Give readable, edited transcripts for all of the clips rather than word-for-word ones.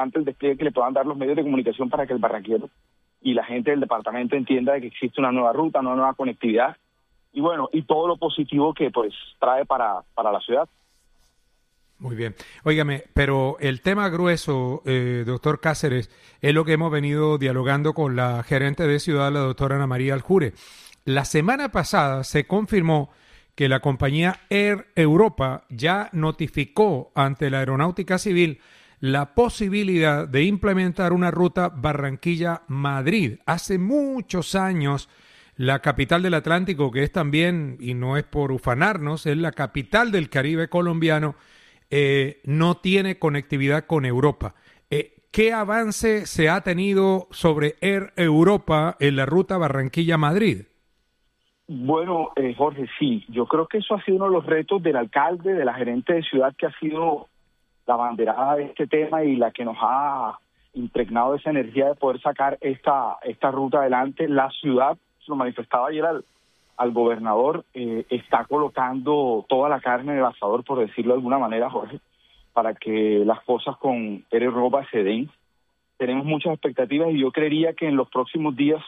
el despliegue que le puedan dar los medios de comunicación para que el barranquillero y la gente del departamento entienda de que existe una nueva ruta, una nueva conectividad y bueno, y todo lo positivo que pues trae para la ciudad. Muy bien. Óigame, pero el tema grueso, doctor Cáceres, es lo que hemos venido dialogando con la gerente de ciudad, la doctora Ana María Aljure. La semana pasada se confirmó que la compañía Air Europa ya notificó ante la Aeronáutica Civil la posibilidad de implementar una ruta Barranquilla-Madrid. Hace muchos años, la capital del Atlántico, que es también, y no es por ufanarnos, es la capital del Caribe colombiano, no tiene conectividad con Europa. ¿Qué avance se ha tenido sobre Air Europa en la ruta Barranquilla-Madrid? Bueno, Jorge, sí, yo creo que eso ha sido uno de los retos del alcalde, de la gerente de ciudad, que ha sido la banderada de este tema y la que nos ha impregnado esa energía de poder sacar esta ruta adelante. La ciudad, se lo manifestaba ayer al gobernador, está colocando toda la carne en el asador, por decirlo de alguna manera, Jorge, para que las cosas con Air Europa se den. Tenemos muchas expectativas y yo creería que en los próximos días,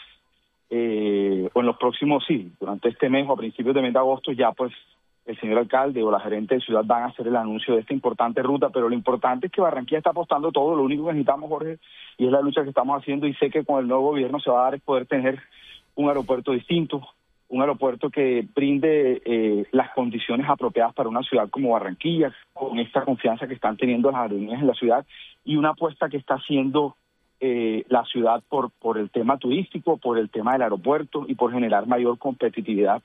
durante este mes o a principios de mes de agosto, ya pues el señor alcalde o la gerente de ciudad van a hacer el anuncio de esta importante ruta, pero lo importante es que Barranquilla está apostando todo. Lo único que necesitamos, Jorge, y es la lucha que estamos haciendo, y sé que con el nuevo gobierno se va a dar, es poder tener un aeropuerto distinto, un aeropuerto que brinde las condiciones apropiadas para una ciudad como Barranquilla, con esta confianza que están teniendo las aerolíneas en la ciudad, y una apuesta que está haciendo la ciudad por el tema turístico, por el tema del aeropuerto y por generar mayor competitividad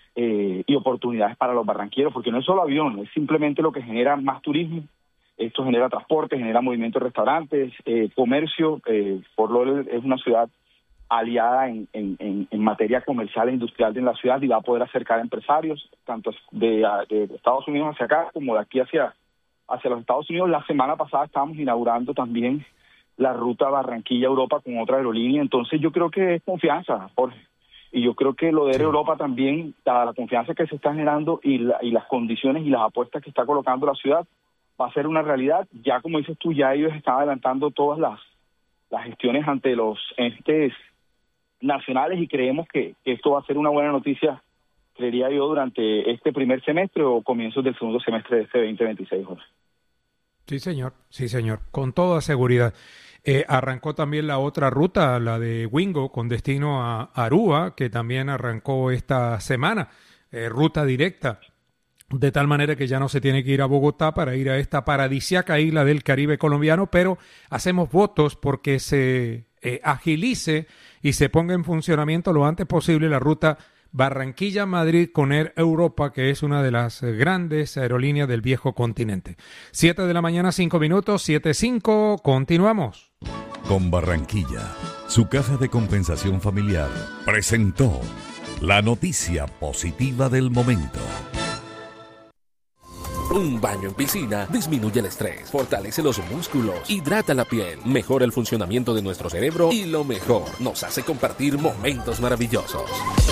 y oportunidades para los barranquilleros, porque no es solo avión, es simplemente lo que genera más turismo. Esto genera transporte, genera movimiento de restaurantes, comercio. Fort Lauderdale es una ciudad aliada en materia comercial e industrial en la ciudad y va a poder acercar a empresarios, tanto de Estados Unidos hacia acá como de aquí hacia los Estados Unidos. La semana pasada estábamos inaugurando también la ruta Barranquilla-Europa con otra aerolínea, entonces yo creo que es confianza, Jorge, y yo creo que lo de Europa también, dada la confianza que se está generando y las condiciones y las apuestas que está colocando la ciudad, va a ser una realidad. Ya como dices tú, ya ellos están adelantando todas las gestiones ante los entes nacionales y creemos que esto va a ser una buena noticia, creería yo, durante este primer semestre o comienzos del segundo semestre de este 2026, Jorge. Sí, señor, con toda seguridad. Arrancó también la otra ruta, la de Wingo, con destino a Aruba, que también arrancó esta semana, ruta directa, de tal manera que ya no se tiene que ir a Bogotá para ir a esta paradisíaca isla del Caribe colombiano, pero hacemos votos porque se agilice y se ponga en funcionamiento lo antes posible la ruta Barranquilla-Madrid con Air Europa, que es una de las grandes aerolíneas del viejo continente. 7 de la mañana, 5 minutos, 7:05, continuamos. Con Barranquilla, su caja de compensación familiar presentó la noticia positiva del momento. Un baño en piscina disminuye el estrés, fortalece los músculos, hidrata la piel, mejora el funcionamiento de nuestro cerebro y lo mejor, nos hace compartir momentos maravillosos.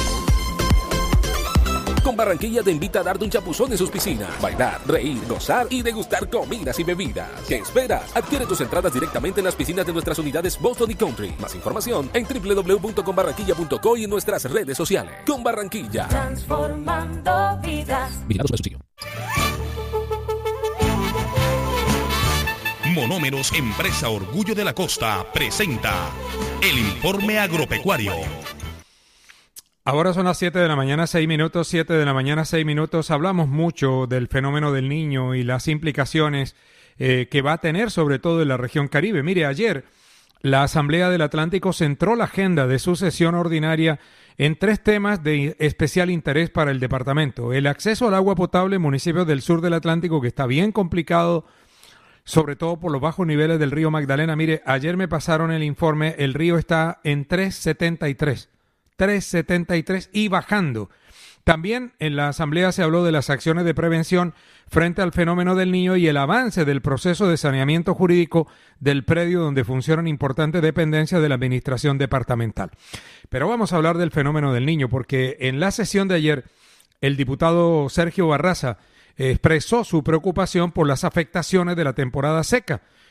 Con Barranquilla te invita a darte un chapuzón en sus piscinas, bailar, reír, gozar y degustar comidas y bebidas. ¿Qué esperas? Adquiere tus entradas directamente en las piscinas de nuestras unidades Boston y Country. Más información en www.conbarranquilla.co y en nuestras redes sociales. Con Barranquilla. Transformando vidas. Vigilado Supersubsidio. Monómeros, empresa Orgullo de la Costa, presenta el informe agropecuario. Ahora son las 7 de la mañana, 6 minutos, 7 de la mañana, 6 minutos. Hablamos mucho del fenómeno del Niño y las implicaciones que va a tener, sobre todo en la región Caribe. Mire, ayer la Asamblea del Atlántico centró la agenda de su sesión ordinaria en 3 temas de especial interés para el departamento. El acceso al agua potable en municipios del sur del Atlántico, que está bien complicado, sobre todo por los bajos niveles del río Magdalena. Mire, ayer me pasaron el informe, el río está en 373 y bajando. También en la asamblea se habló de las acciones de prevención frente al fenómeno del Niño y el avance del proceso de saneamiento jurídico del predio donde funcionan importantes dependencias de la administración departamental. Pero vamos a hablar del fenómeno del Niño porque en la sesión de ayer el diputado Sergio Barraza expresó su preocupación por las afectaciones de la temporada seca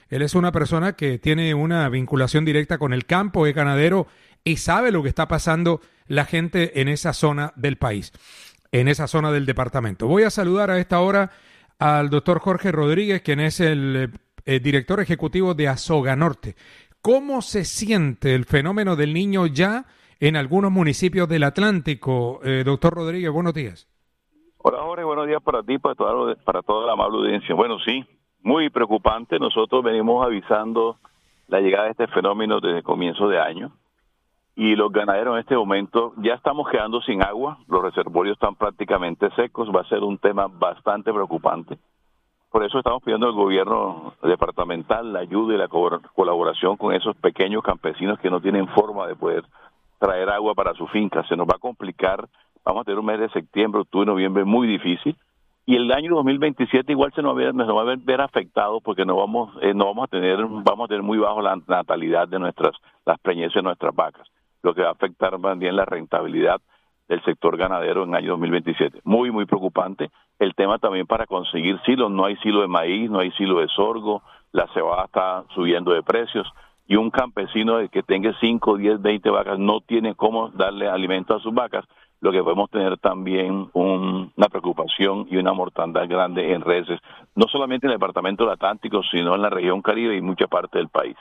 Él es una persona que tiene una vinculación directa con el campo, es ganadero y sabe lo que está pasando la gente en esa zona del país, en esa zona del departamento. Voy a saludar a esta hora al doctor Jorge Rodríguez, quien es el director ejecutivo de Azoga Norte. ¿Cómo se siente el fenómeno del Niño ya en algunos municipios del Atlántico? Doctor Rodríguez, buenos días. Hola Jorge, buenos días para ti, para toda la amable audiencia. Bueno, sí, muy preocupante. Nosotros venimos avisando la llegada de este fenómeno desde comienzo de año y los ganaderos en este momento ya estamos quedando sin agua, los reservorios están prácticamente secos, va a ser un tema bastante preocupante. Por eso estamos pidiendo al gobierno departamental la ayuda y la colaboración con esos pequeños campesinos que no tienen forma de poder traer agua para su finca. Se nos va a complicar, vamos a tener un mes de septiembre, octubre, noviembre muy difícil, y el año 2027 igual nos va a ver afectado porque vamos a tener muy bajo la natalidad de las preñeces de nuestras vacas, lo que va a afectar también la rentabilidad del sector ganadero en el año 2027. Muy, muy preocupante. El tema también para conseguir silos, no hay silo de maíz, no hay silo de sorgo, la cebada está subiendo de precios, y un campesino que tenga 5, 10, 20 vacas no tiene cómo darle alimento a sus vacas, lo que podemos tener también una preocupación y una mortandad grande en reses, no solamente en el departamento del Atlántico, sino en la región Caribe y mucha parte del país.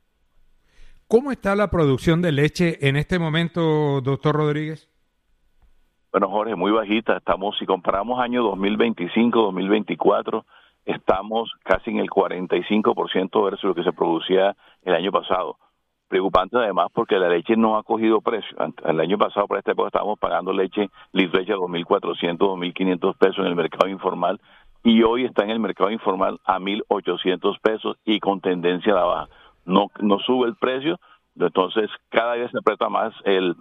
¿Cómo está la producción de leche en este momento, doctor Rodríguez? Bueno, Jorge, muy bajita. Si comparamos año 2025, 2024, estamos casi en el 45% versus lo que se producía el año pasado. Preocupante además porque la leche no ha cogido precio. El año pasado, para esta época, estábamos pagando litro de leche a 2.400, 2.500 pesos en el mercado informal, y hoy está en el mercado informal a 1.800 pesos y con tendencia a la baja. No sube el precio. Entonces, cada vez se aprieta más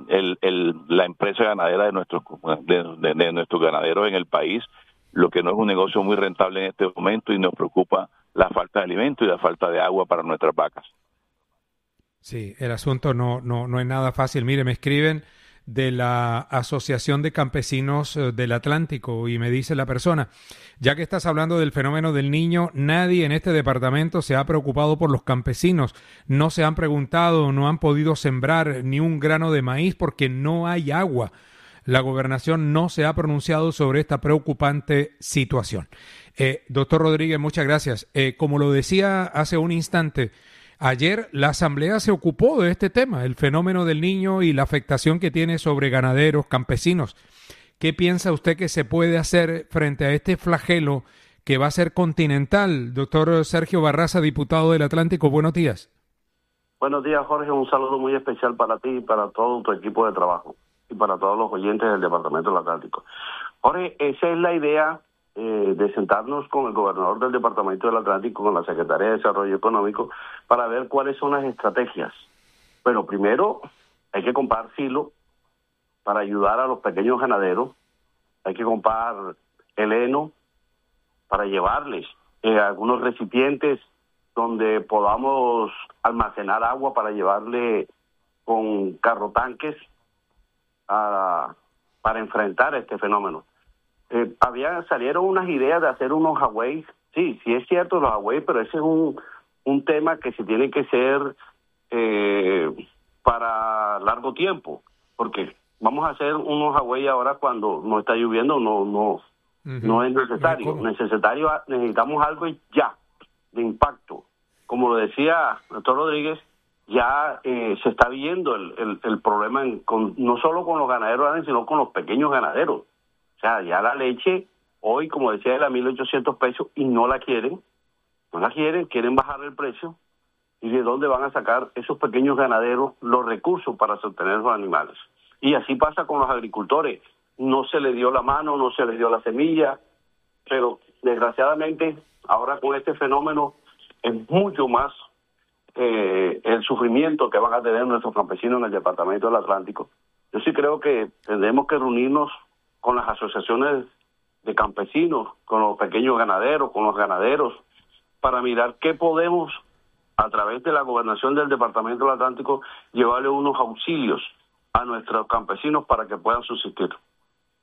la empresa ganadera de nuestros ganaderos en el país, lo que no es un negocio muy rentable en este momento, y nos preocupa la falta de alimento y la falta de agua para nuestras vacas. Sí, el asunto no es nada fácil. Mire, me escriben de la Asociación de Campesinos del Atlántico y me dice la persona, ya que estás hablando del fenómeno del Niño, nadie en este departamento se ha preocupado por los campesinos, no se han preguntado, no han podido sembrar ni un grano de maíz porque no hay agua. La gobernación no se ha pronunciado sobre esta preocupante situación. Doctor Rodríguez, muchas gracias. Como lo decía hace un instante, ayer la Asamblea se ocupó de este tema, el fenómeno del Niño y la afectación que tiene sobre ganaderos, campesinos. ¿Qué piensa usted que se puede hacer frente a este flagelo que va a ser continental? Doctor Sergio Barraza, diputado del Atlántico, buenos días. Buenos días, Jorge. Un saludo muy especial para ti y para todo tu equipo de trabajo y para todos los oyentes del Departamento del Atlántico. Jorge, esa es la idea de sentarnos con el gobernador del Departamento del Atlántico, con la Secretaría de Desarrollo Económico, para ver cuáles son las estrategias. Pero primero hay que comprar silo para ayudar a los pequeños ganaderos, hay que comprar el heno para llevarles algunos recipientes donde podamos almacenar agua para llevarle con carrotanques para enfrentar este fenómeno. Salieron unas ideas de hacer unos Hawái. Sí es cierto los Hawái, pero ese es un tema que se tiene que ser para largo tiempo, porque vamos a hacer unos Hawái ahora cuando no está lloviendo, no es necesario. Necesitamos algo ya, de impacto. Como lo decía el doctor Rodríguez, ya se está viendo el problema no solo con los ganaderos, sino con los pequeños ganaderos. O sea, ya la leche, hoy, como decía, es a 1.800 pesos y no la quieren, quieren bajar el precio. ¿Y de dónde van a sacar esos pequeños ganaderos los recursos para sostener los animales? Y así pasa con los agricultores. No se les dio la mano, no se les dio la semilla, pero desgraciadamente ahora con este fenómeno es mucho más el sufrimiento que van a tener nuestros campesinos en el Departamento del Atlántico. Yo sí creo que tendremos que reunirnos con las asociaciones de campesinos, con los pequeños ganaderos, con los ganaderos, para mirar qué podemos, a través de la gobernación del Departamento del Atlántico, llevarle unos auxilios a nuestros campesinos para que puedan subsistir.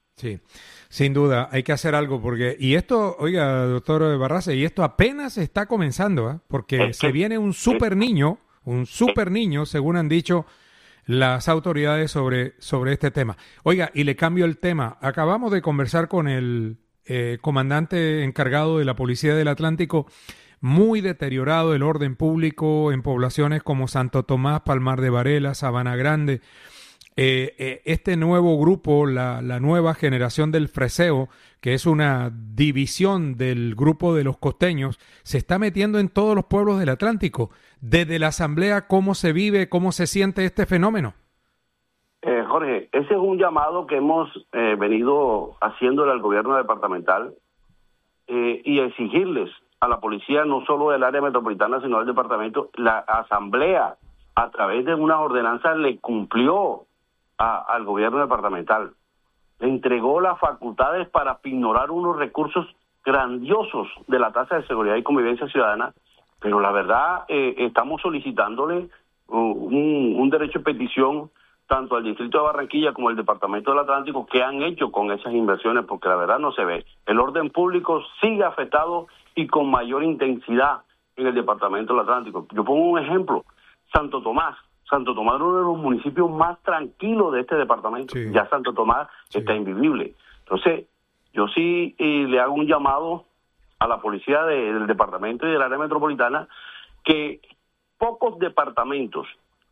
Sí, sin duda, hay que hacer algo porque, y esto, oiga, doctor Barraza, y esto apenas está comenzando, porque se viene un super niño, según han dicho las autoridades sobre este tema. Oiga, y le cambio el tema. Acabamos de conversar con el comandante encargado de la Policía del Atlántico. Muy deteriorado el orden público en poblaciones como Santo Tomás, Palmar de Varela, Sabana Grande. Este nuevo grupo, la nueva generación del Freseo, que es una división del grupo de los costeños, se está metiendo en todos los pueblos del Atlántico. Desde la Asamblea, ¿cómo se vive, cómo se siente este fenómeno? Jorge, ese es un llamado que hemos venido haciéndole al gobierno departamental y exigirles a la policía, no solo del área metropolitana, sino del departamento. La Asamblea, a través de unas ordenanzas, le cumplió al gobierno departamental. Le entregó las facultades para ignorar unos recursos grandiosos de la tasa de seguridad y convivencia ciudadana, pero la verdad estamos solicitándole un derecho de petición tanto al distrito de Barranquilla como al departamento del Atlántico, que han hecho con esas inversiones, porque la verdad no se ve. El orden público sigue afectado y con mayor intensidad en el departamento del Atlántico. Yo pongo un ejemplo, Santo Tomás es uno de los municipios más tranquilos de este departamento. Sí. Ya Santo Tomás está invivible. Entonces, yo sí le hago un llamado a la policía del departamento y del área metropolitana, que pocos departamentos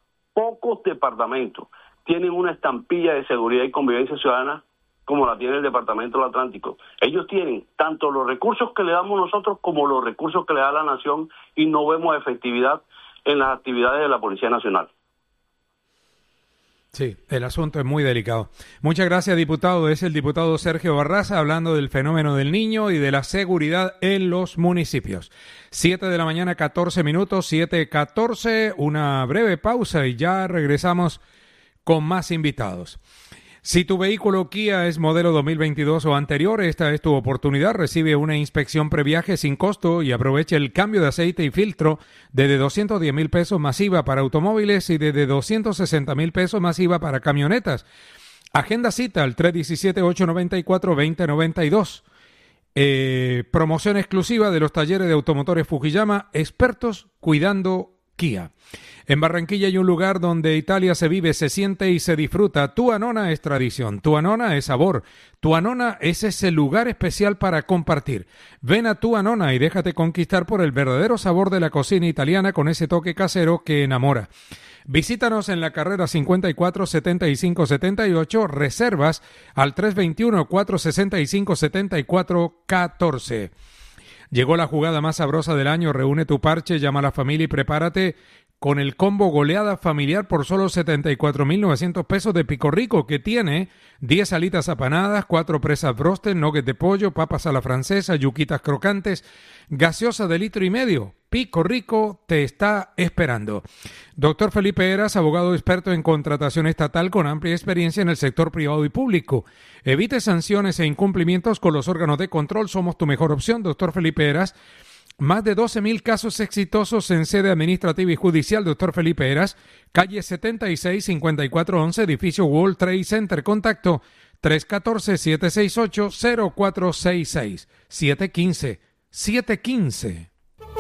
tienen una estampilla de seguridad y convivencia ciudadana como la tiene el departamento del Atlántico. Ellos tienen tanto los recursos que le damos nosotros como los recursos que le da la nación, y no vemos efectividad en las actividades de la Policía Nacional. Sí, el asunto es muy delicado. Muchas gracias, diputado. Es el diputado Sergio Barraza hablando del fenómeno del niño y de la seguridad en los municipios. 7 de la mañana, 14 minutos, 7:14, una breve pausa y ya regresamos con más invitados. Si tu vehículo Kia es modelo 2022 o anterior, esta es tu oportunidad. Recibe una inspección previaje sin costo y aprovecha el cambio de aceite y filtro desde 210,000 pesos más IVA para automóviles y desde 260,000 pesos más IVA para camionetas. Agenda cita al 317-894-2092. Promoción exclusiva de los talleres de automotores Fujiyama, expertos cuidando Kia. En Barranquilla hay un lugar donde Italia se vive, se siente y se disfruta. Tuanona es tradición, Tuanona es sabor, Tuanona es ese lugar especial para compartir. Ven a Tuanona y déjate conquistar por el verdadero sabor de la cocina italiana con ese toque casero que enamora. Visítanos en la carrera 54-75-78, reservas al 321-465-7414. Llegó la jugada más sabrosa del año, reúne tu parche, llama a la familia y prepárate con el combo goleada familiar por solo 74,900 pesos de Pico Rico, que tiene 10 alitas apanadas, 4 presas broster, nuggets de pollo, papas a la francesa, yuquitas crocantes, gaseosa de 1,5 litros. Pico Rico te está esperando. Doctor Felipe Heras, abogado experto en contratación estatal con amplia experiencia en el sector privado y público. Evite sanciones e incumplimientos con los órganos de control. Somos tu mejor opción, doctor Felipe Heras. Más de 12,000 casos exitosos en sede administrativa y judicial. Doctor Felipe Heras, calle 76-5411, edificio World Trade Center. Contacto 314-768-0466. 715.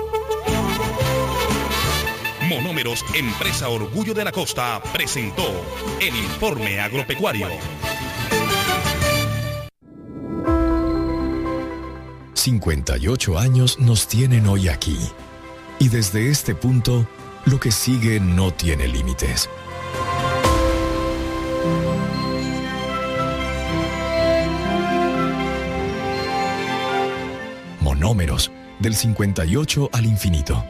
Monómeros, empresa Orgullo de la Costa, presentó el informe agropecuario. 58 años nos tienen hoy aquí. Y desde este punto, lo que sigue no tiene límites. Monómeros, del 58 al infinito.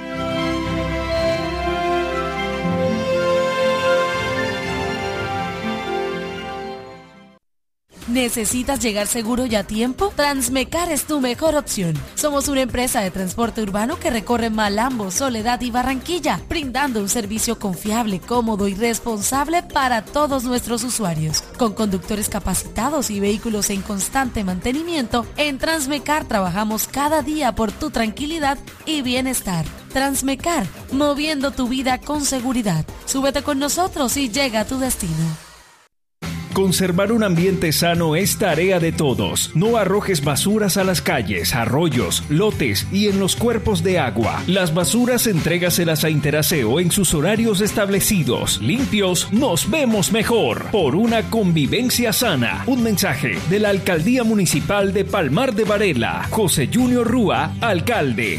¿Necesitas llegar seguro y a tiempo? Transmecar es tu mejor opción. Somos una empresa de transporte urbano que recorre Malambo, Soledad y Barranquilla, brindando un servicio confiable, cómodo y responsable para todos nuestros usuarios. Con conductores capacitados y vehículos en constante mantenimiento, en Transmecar trabajamos cada día por tu tranquilidad y bienestar. Transmecar, moviendo tu vida con seguridad. Súbete con nosotros y llega a tu destino. Conservar un ambiente sano es tarea de todos. No arrojes basuras a las calles, arroyos, lotes y en los cuerpos de agua. Las basuras entrégaselas a Interaseo en sus horarios establecidos. Limpios, nos vemos mejor. Por una convivencia sana. Un mensaje de la Alcaldía Municipal de Palmar de Varela. José Junior Rúa, alcalde.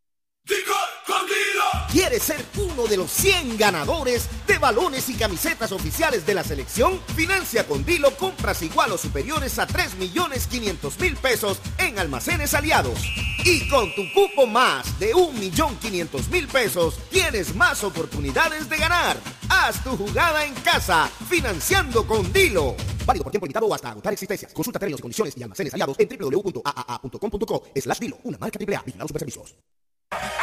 ¿Quieres ser uno de los 100 ganadores de balones y camisetas oficiales de la selección? Financia con Dilo compras igual o superiores a 3.500.000 pesos en Almacenes Aliados. Y con tu cupo más de 1.500.000 pesos, tienes más oportunidades de ganar. Haz tu jugada en casa, financiando con Dilo. Válido por tiempo limitado o hasta agotar existencias. Consulta términos y condiciones y almacenes aliados en www.aaa.com.co/Dilo, una marca AAA, Vigilado Superservicios.